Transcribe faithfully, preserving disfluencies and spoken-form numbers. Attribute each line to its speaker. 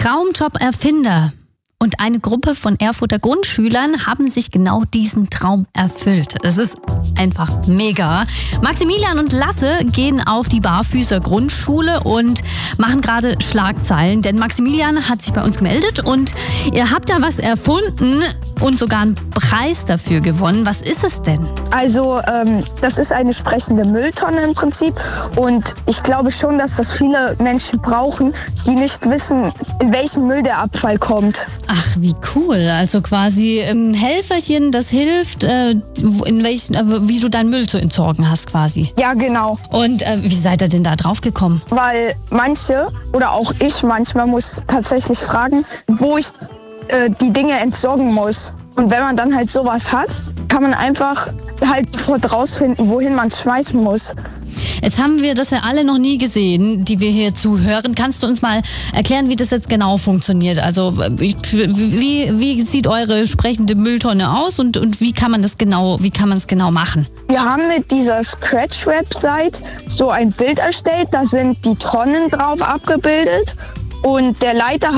Speaker 1: Traumjob-Erfinder und eine Gruppe von Erfurter Grundschülern haben sich genau diesen Traum erfüllt. Das ist einfach mega. Maximilian und Lasse gehen auf die Barfüßer Grundschule und machen gerade Schlagzeilen, denn Maximilian hat sich bei uns gemeldet und ihr habt da was erfunden und sogar einen Preis dafür gewonnen. Was ist es denn?
Speaker 2: Also ähm, das ist eine sprechende Mülltonne im Prinzip und ich glaube schon, dass das viele Menschen brauchen, die nicht wissen, in welchen Müll der Abfall kommt.
Speaker 1: Ach, wie cool. Also quasi ein Helferchen, das hilft, äh, in welchen, äh, wie du deinen Müll zu entsorgen hast quasi.
Speaker 2: Ja, genau.
Speaker 1: Und äh, wie seid ihr denn da drauf gekommen?
Speaker 2: Weil manche oder auch ich manchmal muss tatsächlich fragen, wo ich äh, die Dinge entsorgen muss. Und wenn man dann halt sowas hat, kann man einfach halt sofort rausfinden, wohin man es schmeißen muss.
Speaker 1: Jetzt haben wir das ja alle noch nie gesehen, die wir hier zuhören. Kannst du uns mal erklären, wie das jetzt genau funktioniert? Also wie, wie sieht eure sprechende Mülltonne aus und, und wie kann man das genau, wie kann man es genau machen?
Speaker 2: Wir haben mit dieser Scratch-Website so ein Bild erstellt, da sind die Tonnen drauf abgebildet und der Leiter